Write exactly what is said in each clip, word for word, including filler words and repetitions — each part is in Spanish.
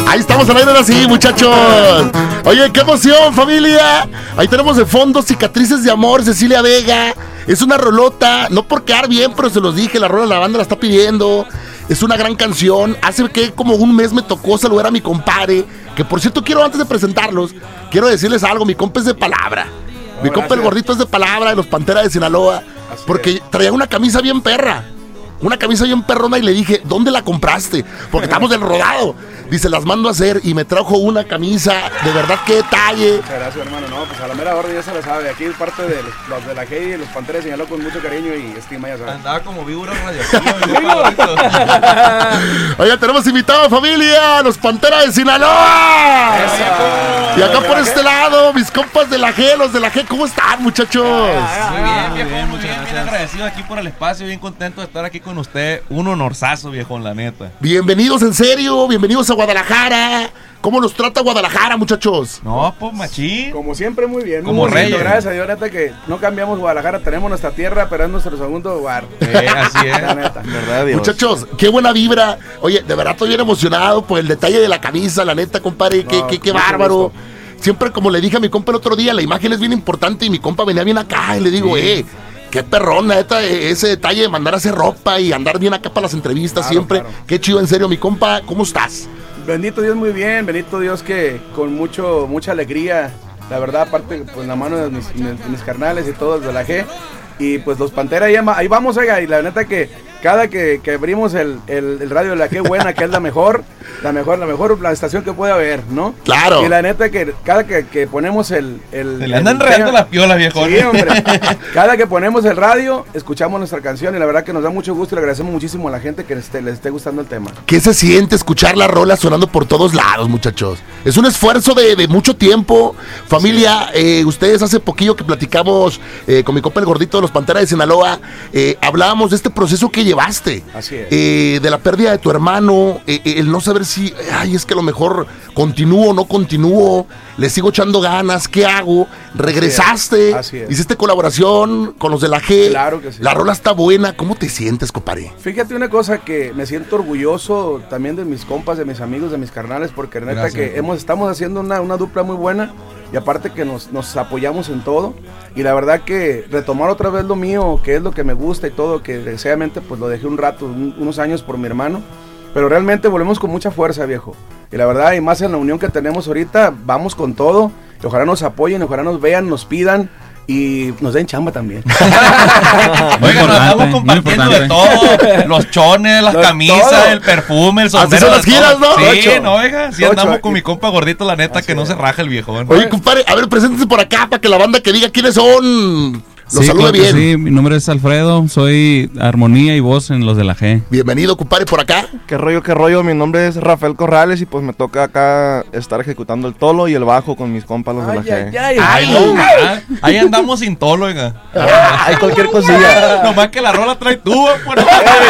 Ahí estamos al aire ahora sí, muchachos. Oye, qué emoción, familia. Ahí tenemos de fondo Cicatrices de Amor, Cecilia Vega. Es una rolota, no por quedar bien, pero se los dije, la rola la banda la está pidiendo. Es una gran canción. Hace que como un mes me tocó saludar a mi compadre, que por cierto quiero, antes de presentarlos, quiero decirles algo. Mi compa es de palabra. Oh, mi compa gracias. El gordito es de palabra, de los Panteras de Sinaloa. Así porque es. Traía una camisa bien perra. Una camisa bien perrona y le dije, ¿dónde la compraste? Porque estamos del rodado. Dice, las mando a hacer y me trajo una camisa, de verdad, qué detalle. Muchas gracias, hermano. No, pues a la mera orden ya se lo sabe. Aquí es parte de los, los de la G y los Panteras de Sinaloa con mucho cariño y estima, ya sabes. Andaba como víbora radioactiva. Oye, tenemos invitados, familia, los Panteras de Sinaloa. Eso. Y acá por este lado, mis compas de la G, los de la G, ¿cómo están, muchachos? Muy bien, viejo, muy bien, muchas bien, bien agradecido aquí por el espacio, bien contento de estar aquí con usted. Un honorazo, viejo, la neta. Bienvenidos, en serio, bienvenidos a Guadalajara. ¿Cómo nos trata Guadalajara, muchachos? No, pues machín. Como siempre, muy bien. Como reyes. Gracias a Dios, neta, que no cambiamos Guadalajara. Tenemos nuestra tierra, pero es nuestro segundo hogar. Eh, así es. La neta. ¿Verdad, Dios? Muchachos, qué buena vibra. Oye, de verdad estoy bien emocionado por el detalle de la camisa, la neta, compadre. No, qué, qué, qué bárbaro. Gusto. Siempre, como le dije a mi compa el otro día, la imagen es bien importante y mi compa venía bien acá y le digo, sí. eh... Qué perrón, neta, ese detalle de mandar a hacer ropa y andar bien acá para las entrevistas, claro, siempre. Claro. Qué chido, en serio, mi compa, ¿cómo estás? Bendito Dios, muy bien, bendito Dios que con mucho, mucha alegría, la verdad, aparte, pues la mano de mis, mis, mis carnales y todos de la G, y pues los Panteras, ahí, ahí vamos, oiga, y la neta que cada que, que abrimos el, el, el radio de la G buena, que es la mejor, la mejor, la mejor la estación que puede haber, ¿no? Claro. Y la neta que cada que, que ponemos el... el Se le andan enredando las piolas, viejo. Sí, hombre. Cada que ponemos el radio, escuchamos nuestra canción y la verdad que nos da mucho gusto y le agradecemos muchísimo a la gente que les esté, les esté gustando el tema. ¿Qué se siente escuchar la rola sonando por todos lados, muchachos? Es un esfuerzo de, de mucho tiempo. Familia, sí. eh, ustedes hace poquillo que platicamos eh, con mi compa el gordito de los Panteras de Sinaloa, eh, hablábamos de este proceso que llevaste. Así es. Eh, de la pérdida de tu hermano, eh, eh, el no saber si, ay, es que a lo mejor continúo o no continúo, le sigo echando ganas, ¿qué hago? Regresaste, Así es. Así es. Hiciste colaboración con los de la G. Claro que sí. La rola está buena, ¿cómo te sientes, compadre? Fíjate una cosa, que me siento orgulloso también de mis compas, de mis amigos, de mis carnales, porque neta Gracias, que hemos, estamos haciendo una, una dupla muy buena. Y aparte que nos, nos apoyamos en todo. Y la verdad que retomar otra vez lo mío, que es lo que me gusta y todo, que desgraciadamente pues lo dejé un rato, un, unos años por mi hermano. Pero realmente volvemos con mucha fuerza, viejo. Y la verdad, y más en la unión que tenemos ahorita, vamos con todo. Y ojalá nos apoyen, ojalá nos vean, nos pidan. Y nos den chamba también. Oiga, nos estamos compartiendo de todo. Los chones, las los camisas, todo. El perfume, el sombrero. Así son las giras, ¿no? Sí, Ocho. no, oiga. Sí andamos Ocho. con mi compa gordito, la neta, Así que no es. se raja el viejón. Oye, compadre, a ver, preséntense por acá para que la banda que diga quiénes son los sí, salude claro bien. Sí, mi nombre es Alfredo, soy armonía y voz en los de la G. Bienvenido, compadre, por acá. Qué rollo, qué rollo, mi nombre es Rafael Corrales y pues me toca acá estar ejecutando el tolo y el bajo con mis compas los ay, de la ay, G. Ay, ay, ay, ay. No, ahí andamos sin tolo, oiga. Hay cualquier cosilla. Nomás que la rola trae tubo, pues.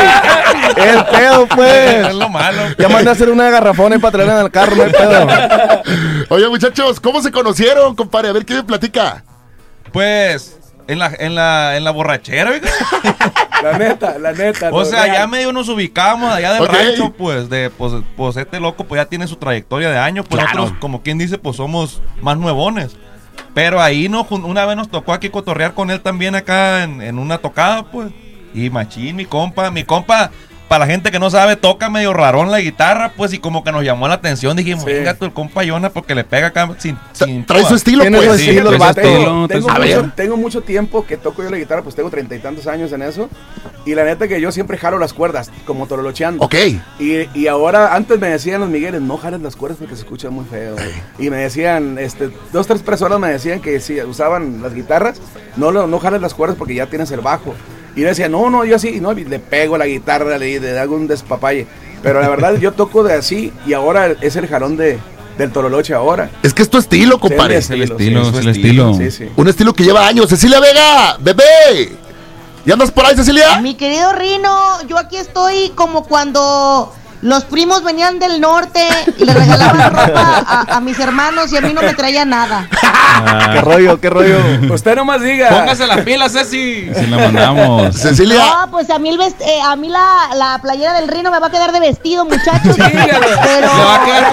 El pedo, pues. Es lo malo. Ya mandé a hacer una garrafona para traerla en el carro, no hay pedo. Oye, muchachos, ¿cómo se conocieron, compadre? A ver, ¿qué me platica? Pues... En la, en la, en la borrachera, oiga. La neta, la neta. O sea, real. ya medio nos ubicamos allá del okay. rancho, pues, de, pues, pues, este loco, pues, ya tiene su trayectoria de años, pues, claro. nosotros, como quien dice, pues, somos más nuevones. Pero ahí, no, una vez nos tocó aquí cotorrear con él también acá en, en una tocada, pues, y machín, mi compa, mi compa... Para la gente que no sabe, toca medio rarón la guitarra, pues, y como que nos llamó la atención. Dijimos, sí. venga tú el compa Yona, porque le pega acá sin... sin Trae su estilo, pues. Su sí, estilo, tengo, el tengo, tengo, a mucho, ver. tengo mucho tiempo que toco yo la guitarra, pues tengo treinta y tantos años en eso. Y la neta que yo siempre jalo las cuerdas, como torolocheando. Ok. Y, y ahora, antes me decían los Migueles, no jales las cuerdas porque se escucha muy feo. Y me decían, este, dos, tres personas me decían que si usaban las guitarras, no, no jales las cuerdas porque ya tienes el bajo. Y yo decía, no, no, yo así, no, le pego la guitarra, le, le hago un despapalle. Pero la verdad, yo toco de así y ahora es el jalón de, del toroloche ahora. Es que es tu estilo, compadre. Es el estilo, es el estilo. Sí, sí. Un estilo que lleva años. Cecilia Vega, bebé. ¿Y andas por ahí, Cecilia? Mi querido Rino, yo aquí estoy como cuando... Los primos venían del norte y le regalaban ropa a, a mis hermanos y a mí no me traía nada. Ah, qué rollo, qué rollo. Usted nomás diga. Póngase las pilas, Ceci. Si la mandamos. Cecilia. No, pues a mí, el vest eh, a mí la, la playera del Rino me va a quedar de vestido, muchachos. Sí, pero le va a quedar como carpa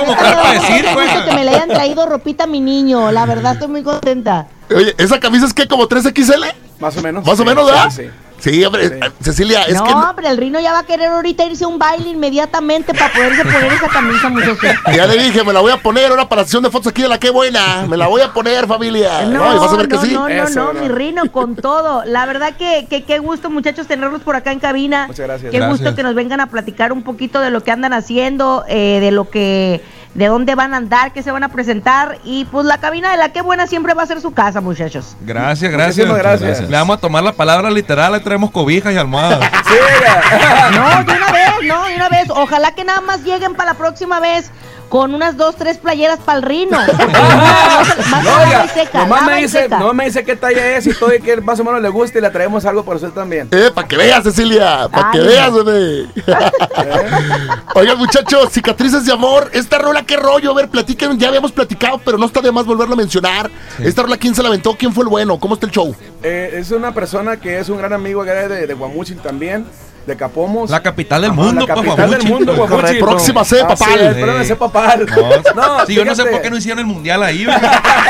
para decir, güey. Que me le hayan traído ropita a mi niño, la verdad estoy muy contenta. Oye, ¿esa camisa es que como tres equis ele? Más o menos. Más sí, o menos, ¿verdad? Sí, sí. Sí, hombre, Sí. Cecilia, es no, que... pero el Rino ya va a querer ahorita irse a un baile inmediatamente para poderse poner esa camisa, muchachos. Ya le dije, me la voy a poner ahora para la sesión de fotos aquí de la Qué Buena. Me la voy a poner, familia. No, No, y vas a ver no, que sí. no, no, Eso, no, no. mi Rino, con todo. La verdad que, que qué gusto, muchachos, tenerlos por acá en cabina. Muchas gracias. Qué Gracias. gusto que nos vengan a platicar un poquito de lo que andan haciendo, eh, de lo que, de dónde van a andar, qué se van a presentar. Y pues la cabina de la Qué Buena siempre va a ser su casa, muchachos. Gracias, gracias. Muchísimas gracias. Le vamos a tomar la palabra literal, le traemos cobijas y almohadas. Sí, oiga. No, de una vez, no, de una vez. Ojalá que nada más lleguen para la próxima vez con unas dos, tres playeras para el Rino. Más No, lava oiga, y seca, nomás lava me y dice, seca. nomás me dice qué talla es y todo y que más o menos le guste y le traemos algo para usted también. Eh, para que veas, Cecilia, para que Ay, veas, no. bebé. Oigan, muchachos, cicatrices de amor, esta rola, qué rollo, a ver, platiquen, ya habíamos platicado, pero no está de más volverlo a mencionar. Esta rola, ¿quién se la aventó? ¿Quién fue el bueno? ¿Cómo está el show? Eh, es una persona que es un gran amigo acá de, de Guamuchil también, de Capomos. La capital del Ajá, mundo, la pues, capital del Guamuchil. mundo, Guamuchil. Correcto. Próxima C, Así papal. es, pero me sé papal. No, sí, yo no sé fíjate- por qué no hicieron el mundial ahí, güey.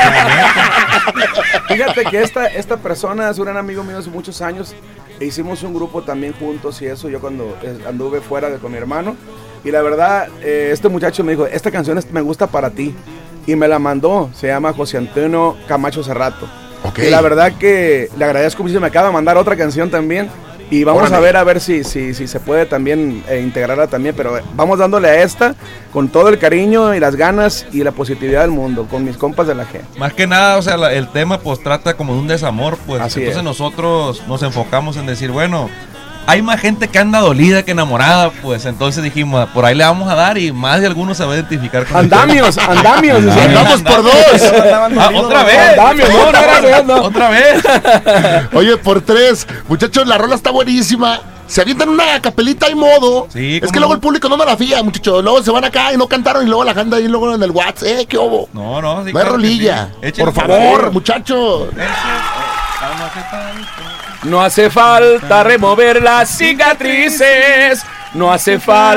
Fíjate que esta, esta persona es un gran amigo mío hace muchos años. E hicimos un grupo también juntos y eso, yo cuando eh, anduve fuera de, con mi hermano. Y la verdad, eh, este muchacho me dijo, esta canción es- me gusta para ti. Y me la mandó, se llama José Antonio Camacho Cerrato. Ok. Y la verdad que le agradezco mucho, me acaba de mandar otra canción también. Y vamos Órale. a ver a ver si, si, si se puede también eh, integrarla también, pero eh, vamos dándole a esta con todo el cariño y las ganas y la positividad del mundo, con mis compas de la G. Más que nada, o sea, la- el tema pues trata como de un desamor, pues. Así Entonces es. nosotros nos enfocamos en decir, bueno, hay más gente que anda dolida que enamorada, pues. Entonces dijimos, por ahí le vamos a dar y más de algunos se va a identificar con Andamios, andamios. decía. Andamos por dos. Ah, otra vez. Andamios, no, no, gracias, no. Otra vez. Oye, por tres. Muchachos, la rola está buenísima. Se avientan una capelita y modo. Sí, es cómo que luego no. el público no me la fía, muchachos. Luego se van acá y no cantaron y luego la janda ahí luego en el WhatsApp. Eh, qué obo. No, no, sí, No hay claro que rolilla. sí. Échenle Por por favor, favor. muchachos. No hace falta remover las cicatrices, no hace falta